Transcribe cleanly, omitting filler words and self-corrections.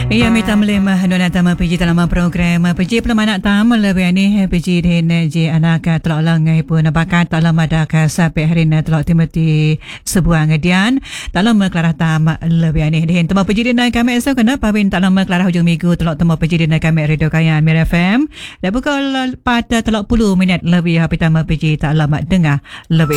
Ia minta melemah nona tama PJ dalam program PJ pelamanak tamu lebih ni PJ din je anak telok langai pun bakat dalam ada sampai hari ni telok timati sebuah ngedian dalam kelarah tamu lebih ni din temu PJ din kami esok kena pawin dalam kelarah hujung minggu telok temu PJ din kami Radio Kayan Mir FM dah pukul pada telok 10 minit lebih habis tamu PJ tak lama dengar lebih